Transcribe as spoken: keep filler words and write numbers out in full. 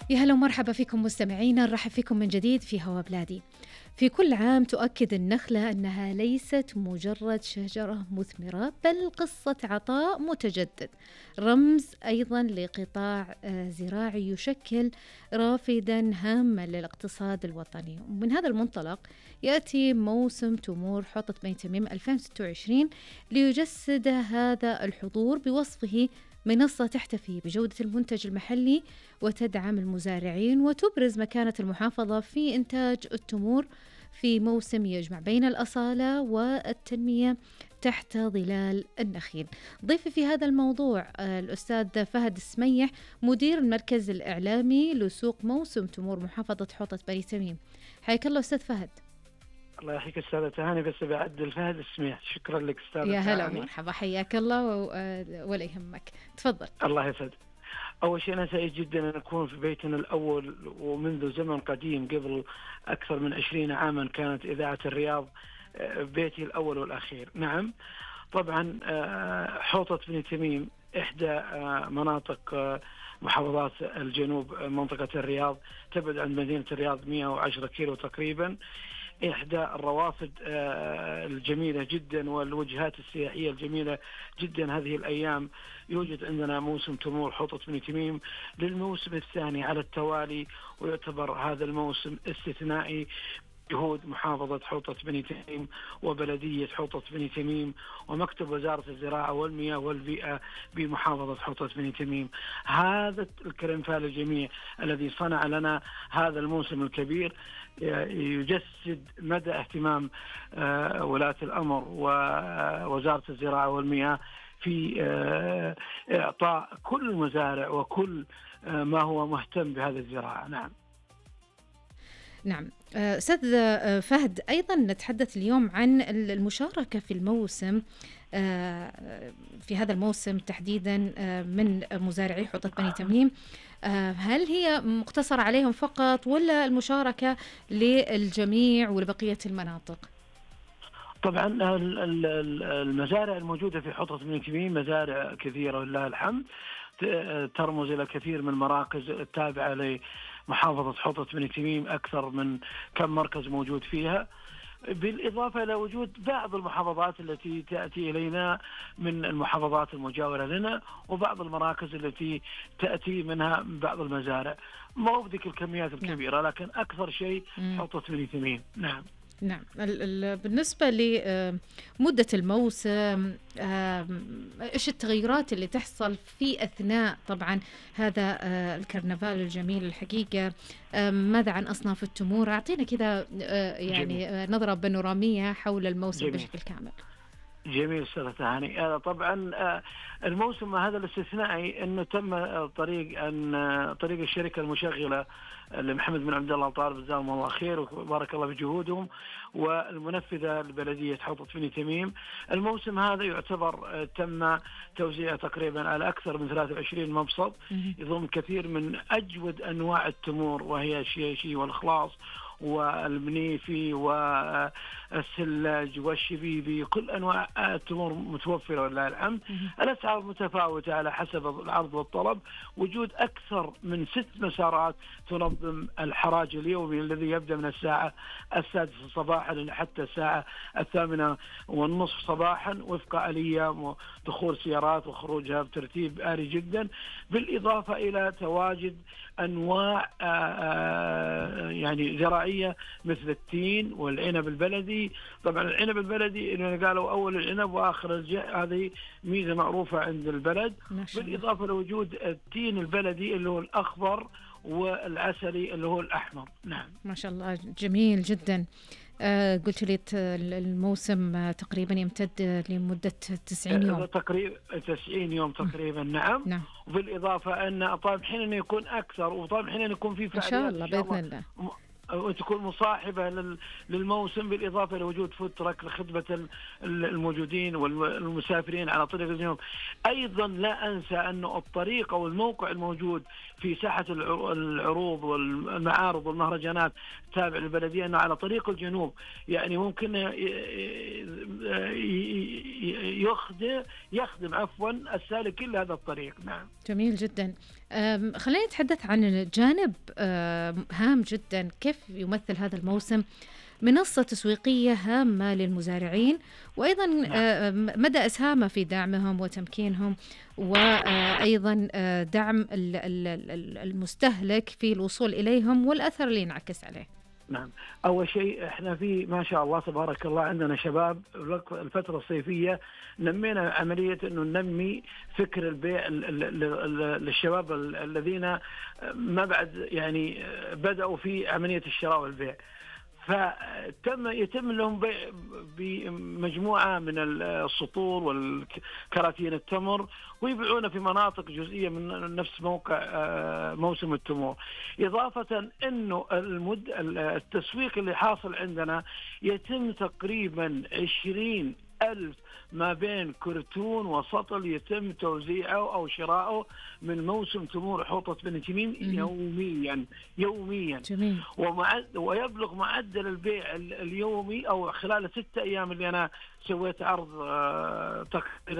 يا هلا ومرحبا فيكم مستمعينا، نرحب فيكم من جديد في هوا بلادي. في كل عام تؤكد النخلة أنها ليست مجرد شجرة مثمرة، بل قصة عطاء متجدد، رمز أيضا لقطاع آه، زراعي يشكل رافدا هاما للاقتصاد الوطني. ومن هذا المنطلق يأتي موسم تمور حوطة بني تميم ألفين وستة وعشرين ليجسد هذا الحضور بوصفه منصة تحتفي بجودة المنتج المحلي وتدعم المزارعين وتبرز مكانة المحافظة في إنتاج التمور في موسم يجمع بين الأصالة والتنمية تحت ظلال النخيل. ضيفي في هذا الموضوع آه، الأستاذ فهد السميح، مدير المركز الإعلامي لسوق موسم تمور محافظة حوطة بني تميم. حياك الله أستاذ فهد. الله يحييك استاذة تهاني، بس بعدل فهد السميح. شكرا لك استاذة يا هلا تهاني. ومرحبا، حياك الله و- آه، ولا يهمك، تفضل. الله يسعد. اول شيء انا سعيد جدا ان اكون في بيتنا الاول، ومنذ زمن قديم قبل اكثر من عشرين عاما كانت اذاعة الرياض آه، بيتي الاول والاخير. نعم طبعا آه، حوطة بني تميم احدى آه، مناطق آه، محافظات الجنوب، آه، منطقة الرياض، تبعد عن مدينة الرياض مئة وعشرة كيلو تقريبا. إحدى الروافد آه، الجميلة جدا والوجهات السياحية الجميلة جدا هذه الأيام. يوجد عندنا موسم تمور حوطة بني تميم للموسم الثاني على التوالي، ويعتبر هذا الموسم استثنائي. جهود محافظة حوطة بني تميم وبلدية حوطة بني تميم ومكتب وزارة الزراعة والمياه والبيئة بمحافظة حوطة بني تميم، هذا الكرم فالجميع الذي صنع لنا هذا الموسم الكبير يجسد مدى اهتمام آه، ولاة الأمر ووزارة الزراعة والمياه في آه، إعطاء كل المزارع وكل آه، ما هو مهتم بهذه الزراعة. نعم نعم آه، أستاذ آه، فهد، أيضا نتحدث اليوم عن المشاركة في الموسم، آه، في هذا الموسم تحديدا آه، من مزارعي حوطة بني تميم. آه، هل هي مقتصرة عليهم فقط ولا المشاركة للجميع ولبقية المناطق؟ طبعا ال- ال- ال- المزارع الموجودة في حوطة بني تميم مزارع كثيرة ولله الحمد، ت- ترمز إلى كثير من المراكز التابعة لمحافظة حوطة بني تميم، أكثر من كم مركز موجود فيها، بالإضافة إلى وجود بعض المحافظات التي تأتي إلينا من المحافظات المجاورة لنا، وبعض المراكز التي تأتي منها بعض المزارع. ما هو بذيك الكميات الكبيرة، لكن أكثر شيء مم. حوطة بني تميم. نعم نعم ال- ال- بالنسبة لمدة الموسم، آم، إيش التغيرات اللي تحصل في أثناء طبعا هذا آه، الكرنفال الجميل الحقيقة؟ آم، ماذا عن أصناف التمور؟ أعطينا كذا آه، يعني آه، نظرة بانورامية حول الموسم جميل. بشكل كامل. جميل استاذ هاني. آه، طبعا آه، الموسم هذا الاستثنائي انه تم آه، طريق ان آه، طريق الشركه المشغله آه، لمحمد بن عبد الله طالب جزاهم الله خير وبارك الله بجهودهم، والمنفذه لبلديه حوطه بني تميم. الموسم هذا يعتبر آه، تم توزيعه تقريبا على اكثر من ثلاثة وعشرين مبسط، يضم كثير من اجود انواع التمور، وهي الشيشي والخلاص والمنيفي والسلاج والشبيبي، كل أنواع التمور متوفرة ولله الحمد. الأسعار متفاوتة على حسب العرض والطلب. وجود أكثر من ست مسارات تنظم الحراج اليومي الذي يبدأ من الساعة السادسة صباحا حتى الساعة الثامنة والنصف صباحا، وفق آلية دخول سيارات وخروجها بترتيب آلي جدا، بالإضافة إلى تواجد أنواع يعني زراعية مثل التين والعنب البلدي. طبعا العنب البلدي اللي قالوا أول العنب وآخر الجاء، هذه ميزة معروفة عند البلد، بالإضافة لوجود التين البلدي اللي هو الأخضر والعسلي اللي هو الأحمر. نعم ما شاء الله، جميل جدا. آه قلت لي الموسم آه تقريبا يمتد لمدة تسعين يوم تقريبا تسعين يوم تقريبا. نعم, نعم. وبالإضافة أن طبعا حين يكون أكثر، وطبعا حين يكون في فعاليات إن شاء الله بإذن الله وتكون مصاحبة للموسم، بالإضافة لوجود فود تراك لخدمة الموجودين والمسافرين على طريق الجنوب. أيضا لا أنسى أن الطريق أو الموقع الموجود في ساحة العروض والمعارض والمهرجانات تابع للبلدية أنه على طريق الجنوب، يعني ممكن يخدم يخدم عفوا السالكين لهذا الطريق. نعم جميل جدا. خلينا نتحدث عن جانب هام جدا، كيف يمثل هذا الموسم منصة تسويقية هامة للمزارعين، وأيضا مدى إسهامه في دعمهم وتمكينهم، وأيضا دعم المستهلك في الوصول إليهم والأثر اللي ينعكس عليه. نعم، أول شيء إحنا في ما شاء الله تبارك الله عندنا شباب الفترة الصيفية نمينا عملية إنه ننمي فكر البيع للشباب الذين ما بعد يعني بدأوا في عملية الشراء والبيع، فتم يتم لهم بمجموعة من السطور والكراتين التمر، ويبيعون في مناطق جزئية من نفس موقع موسم التمور. إضافة أنه المد التسويق اللي حاصل عندنا يتم تقريبا عشرين ألف ما بين كرتون وسطل يتم توزيعه أو شراءه من موسم تمور حوطة بني تميم يوميا يوميا جميل. ويبلغ معدل البيع اليومي أو خلال ستة أيام اللي أنا سويت عرض تقريبا